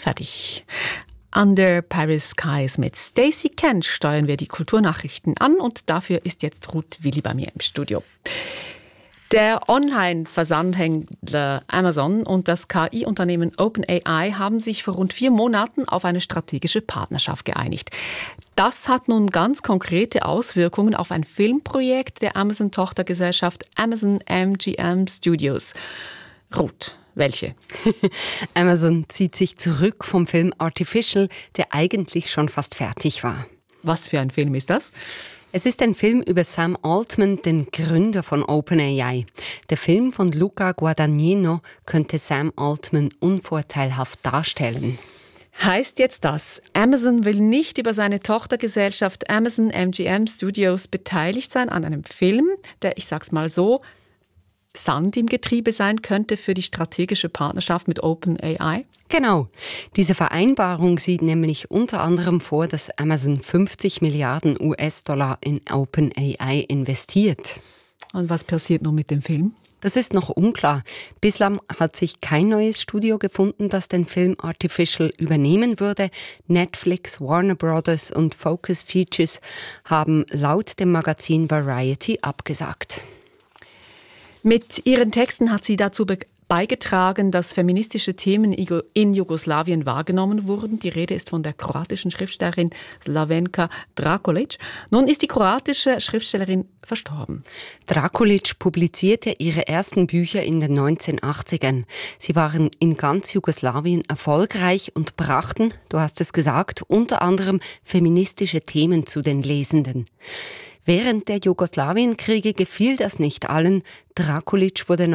fertig. Under Paris Skies mit Stacey Kent steuern wir die Kulturnachrichten an und dafür ist jetzt Ruth Willi bei mir im Studio. Der Online-Versandhändler Amazon und das KI-Unternehmen OpenAI haben sich vor rund 4 Monaten auf eine strategische Partnerschaft geeinigt. Das hat nun ganz konkrete Auswirkungen auf ein Filmprojekt der Amazon-Tochtergesellschaft Amazon MGM Studios. Ruth, welche? Amazon zieht sich zurück vom Film Artificial, der eigentlich schon fast fertig war. Was für ein Film ist das? Es ist ein Film über Sam Altman, den Gründer von OpenAI. Der Film von Luca Guadagnino könnte Sam Altman unvorteilhaft darstellen. Heißt jetzt das, Amazon will nicht über seine Tochtergesellschaft Amazon MGM Studios beteiligt sein an einem Film, der, ich sag's mal so, Sand im Getriebe sein könnte für die strategische Partnerschaft mit OpenAI? Genau. Diese Vereinbarung sieht nämlich unter anderem vor, dass Amazon 50 Milliarden US-Dollar in OpenAI investiert. Und was passiert nun mit dem Film? Das ist noch unklar. Bislang hat sich kein neues Studio gefunden, das den Film Artificial übernehmen würde. Netflix, Warner Brothers und Focus Features haben laut dem Magazin Variety abgesagt. Mit ihren Texten hat sie dazu beigetragen, dass feministische Themen in Jugoslawien wahrgenommen wurden. Die Rede ist von der kroatischen Schriftstellerin Slavenka Drakulic. Nun ist die kroatische Schriftstellerin verstorben. Drakulic publizierte ihre ersten Bücher in den 1980ern. Sie waren in ganz Jugoslawien erfolgreich und brachten, du hast es gesagt, unter anderem feministische Themen zu den Lesenden. Während der Jugoslawienkriege gefiel das nicht allen. Drakulic wurde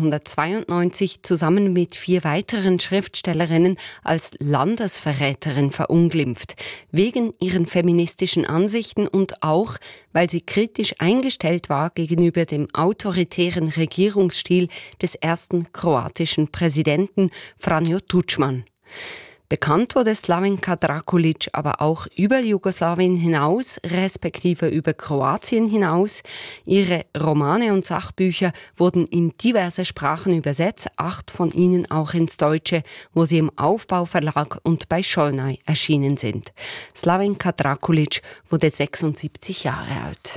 1992 zusammen mit 4 weiteren Schriftstellerinnen als Landesverräterin verunglimpft, wegen ihren feministischen Ansichten und auch, weil sie kritisch eingestellt war gegenüber dem autoritären Regierungsstil des ersten kroatischen Präsidenten Franjo Tuđman. Bekannt wurde Slavenka Drakulic aber auch über Jugoslawien hinaus, respektive über Kroatien hinaus. Ihre Romane und Sachbücher wurden in diverse Sprachen übersetzt, 8 von ihnen auch ins Deutsche, wo sie im Aufbau-Verlag und bei Schollnay erschienen sind. Slavenka Drakulic wurde 76 Jahre alt.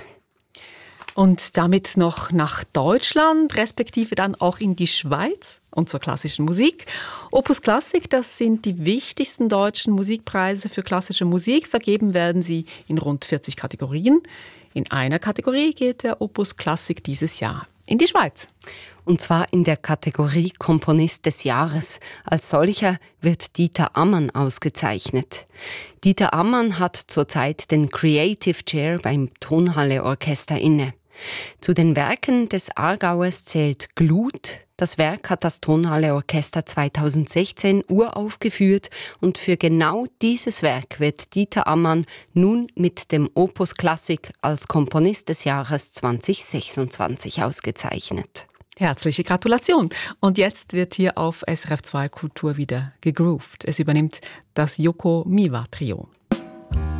Und damit noch nach Deutschland, respektive dann auch in die Schweiz und zur klassischen Musik. Opus Klassik, das sind die wichtigsten deutschen Musikpreise für klassische Musik. Vergeben werden sie in rund 40 Kategorien. In einer Kategorie geht der Opus Klassik dieses Jahr in die Schweiz. Und zwar in der Kategorie Komponist des Jahres. Als solcher wird Dieter Ammann ausgezeichnet. Dieter Ammann hat zurzeit den Creative Chair beim Tonhalle Orchester inne. Zu den Werken des Aargauers zählt Glut. Das Werk hat das Tonhalle Orchester 2016 uraufgeführt und für genau dieses Werk wird Dieter Ammann nun mit dem Opus Klassik als Komponist des Jahres 2026 ausgezeichnet. Herzliche Gratulation. Und jetzt wird hier auf SRF 2 Kultur wieder gegroovt. Es übernimmt das Yoko Miwa Trio.